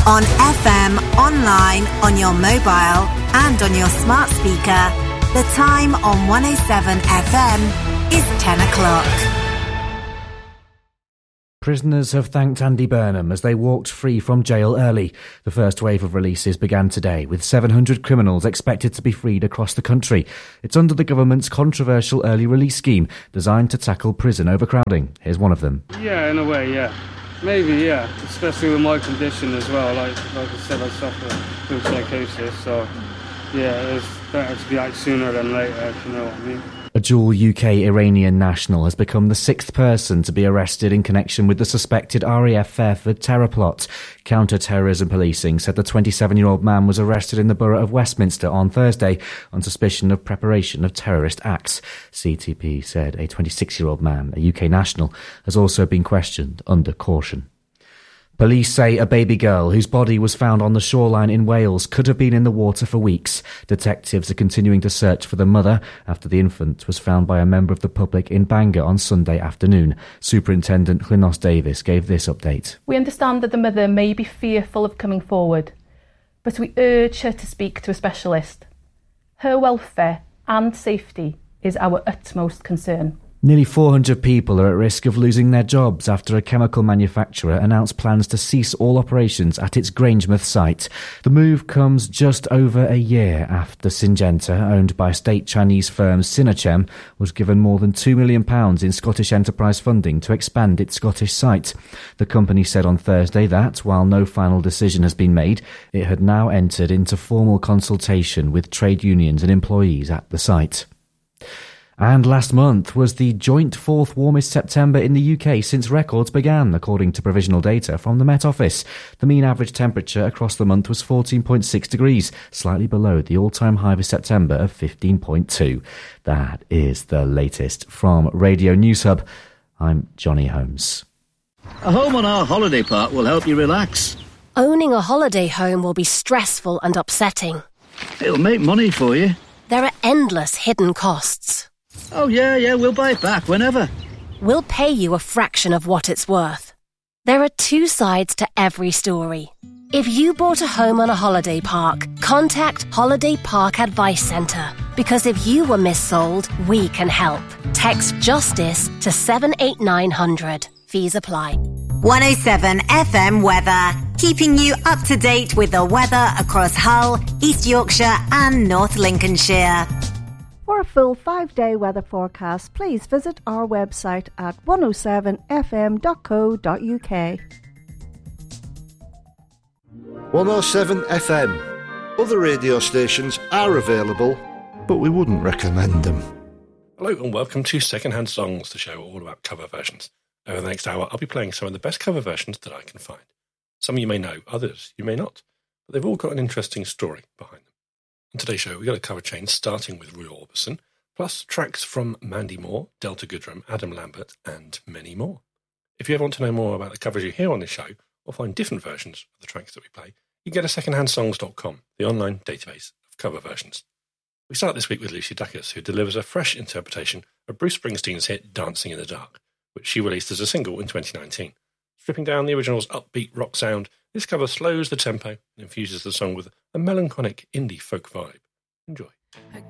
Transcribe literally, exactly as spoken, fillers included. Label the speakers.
Speaker 1: On F M, online, on your mobile and on your smart speaker. The time on one oh seven F M is ten o'clock.
Speaker 2: Prisoners have thanked Andy Burnham as they walked free from jail early. The first wave of releases began today, with seven hundred criminals expected to be freed across the country. It's under the government's controversial early release scheme, designed to tackle prison overcrowding. Here's one of them.
Speaker 3: Yeah, in a way, yeah. Maybe, yeah. Especially with my condition as well. Like, like I said, I suffer from psychosis, so yeah, it's better to be out sooner than later, if you know what I mean.
Speaker 2: A dual U K-Iranian national has become the sixth person to be arrested in connection with the suspected R A F Fairford terror plot. Counter-terrorism policing said the twenty-seven-year-old man was arrested in the borough of Westminster on Thursday on suspicion of preparation of terrorist acts. C T P said a twenty-six-year-old man, a U K national, has also been questioned under caution. Police say a baby girl whose body was found on the shoreline in Wales could have been in the water for weeks. Detectives are continuing to search for the mother after the infant was found by a member of the public in Bangor on Sunday afternoon. Superintendent Llynnos Davis gave this update.
Speaker 4: We understand that the mother may be fearful of coming forward, but we urge her to speak to a specialist. Her welfare and safety is our utmost concern.
Speaker 2: Nearly four hundred people are at risk of losing their jobs after a chemical manufacturer announced plans to cease all operations at its Grangemouth site. The move comes just over a year after Syngenta, owned by state Chinese firm Sinochem, was given more than two million pounds in Scottish enterprise funding to expand its Scottish site. The company said on Thursday that, while no final decision has been made, it had now entered into formal consultation with trade unions and employees at the site. And last month was the joint fourth warmest September in the U K since records began, according to provisional data from the Met Office. The mean average temperature across the month was fourteen point six degrees, slightly below the all-time high for September of fifteen point two. That is the latest from Radio News Hub. I'm Johnny Holmes.
Speaker 5: A home on our holiday park will help you relax.
Speaker 6: Owning a holiday home will be stressful and upsetting.
Speaker 5: It'll make money for you.
Speaker 6: There are endless hidden costs.
Speaker 5: Oh, yeah, yeah, we'll buy it back whenever.
Speaker 6: We'll pay you a fraction of what it's worth. There are two sides to every story. If you bought a home on a holiday park, contact Holiday Park Advice Centre. Because if you were missold, we can help. Text JUSTICE to seven eight nine hundred. Fees apply.
Speaker 1: one oh seven F M weather, keeping you up to date with the weather across Hull, East Yorkshire and North Lincolnshire.
Speaker 7: For a full five-day weather forecast, please visit our website at one oh seven f m dot co dot u k.
Speaker 8: one oh seven F M. Other radio stations are available, but we wouldn't recommend them.
Speaker 9: Hello and welcome to Secondhand Songs, the show all about cover versions. Over the next hour, I'll be playing some of the best cover versions that I can find. Some you may know, others you may not, but they've all got an interesting story behind them. On today's show, we've got a cover chain starting with Roy Orbison, plus tracks from Mandy Moore, Delta Goodrem, Adam Lambert, and many more. If you ever want to know more about the covers you hear on this show, or find different versions of the tracks that we play, you can go to secondhand songs dot com, the online database of cover versions. We start this week with Lucy Dacus, who delivers a fresh interpretation of Bruce Springsteen's hit Dancing in the Dark, which she released as a single in twenty nineteen. Stripping down the original's upbeat rock sound, this cover slows the tempo and infuses the song with a melancholic indie folk vibe. Enjoy.